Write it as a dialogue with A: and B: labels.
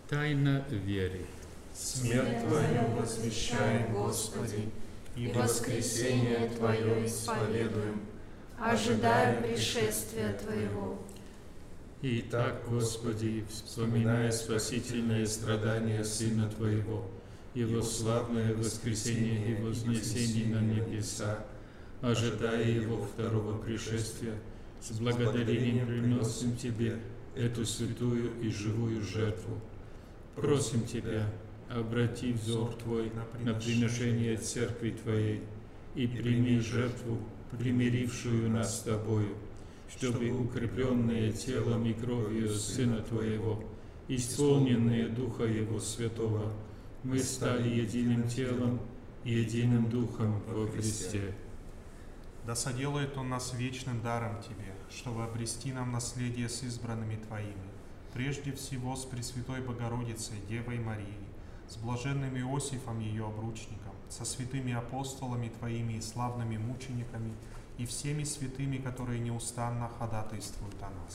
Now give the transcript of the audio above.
A: Тайна веры.
B: Смерть Твою возвещаем, Господи, и воскресение Твое исповедуем, ожидая пришествия Твоего.
A: Итак, Господи, вспоминая спасительные страдания Сына Твоего, Его славное воскресение и вознесение на небеса, ожидая Его второго пришествия, с благодарением приносим Тебе эту святую и живую жертву. Просим Тебя, обрати взор Твой на приношение Церкви Твоей и прими жертву, примирившую нас с Тобою, чтобы укрепленные телом и кровью Сына Твоего, исполненные Духа Его Святого, мы стали единым телом и единым Духом во Христе.
C: Да соделает Он нас вечным даром Тебе, чтобы обрести нам наследие с избранными Твоими, прежде всего с Пресвятой Богородицей, Девой Марией, с блаженным Иосифом, ее обручником, со святыми апостолами Твоими и славными мучениками, и всеми святыми, которые неустанно ходатайствуют о нас.